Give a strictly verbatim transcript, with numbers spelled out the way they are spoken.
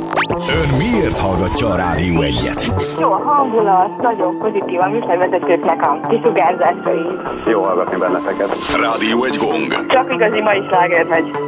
Ön miért hallgatja a Rádió egyet? Jó a hangulat, nagyon pozitív a műsorvezetőknek a kisugárzásai. Jó hallgatni benneteket. Rádió egy gong. Csak igazi mai sláger megy.